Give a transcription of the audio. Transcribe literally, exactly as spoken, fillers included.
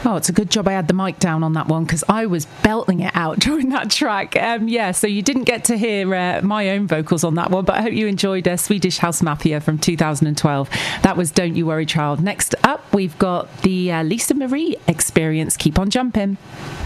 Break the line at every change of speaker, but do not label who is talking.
Oh, it's a good job I had the mic down on that one because I was belting it out during that track. Um, yeah, so you didn't get to hear uh, my own vocals on that one, but I hope you enjoyed uh, Swedish House Mafia from two thousand twelve. That was Don't You Worry Child. Next up, we've got the uh, Lisa Marie Experience, Keep On Jumping.